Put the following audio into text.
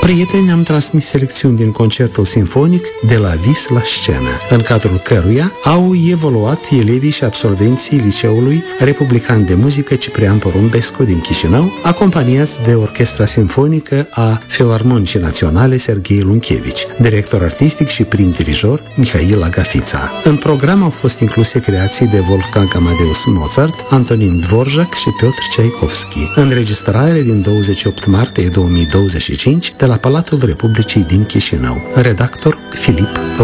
Prieteni, am transmis selecțiuni din concertul sinfonic De la vis la scenă, în cadrul căruia au evoluat elevii și absolvenții Liceului Republican de Muzică Ciprian Porumbescu din Chișinău, acompaniați de Orchestra Sinfonică a Filarmonicii Naționale Serghei Lunchevici, director artistic și prim dirijor Mihail Agafița. În program au fost incluse creații de Wolfgang Amadeus Mozart, Antonin Dvorak și Piotr Tchaikovsky. Înregistrare din 28 martie 2025 de la Palatul Republicii din Chișinău. Redactor Filip